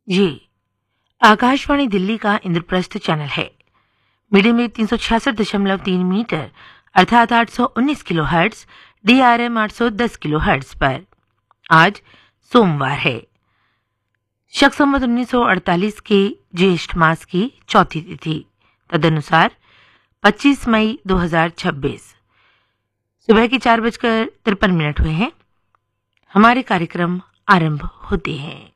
ये आकाशवाणी दिल्ली का इंद्रप्रस्थ चैनल है। मीडियम वेव 366.3 मीटर अर्थात 819 kilo hertz, DRM 810 kilo hertz पर आज सोमवार है, शक संवत 1948 के ज्येष्ठ मास की चौथी तिथि, तदनुसार 25 मई 2026 सुबह के 4:53 हुए हैं। हमारे कार्यक्रम आरंभ होते हैं।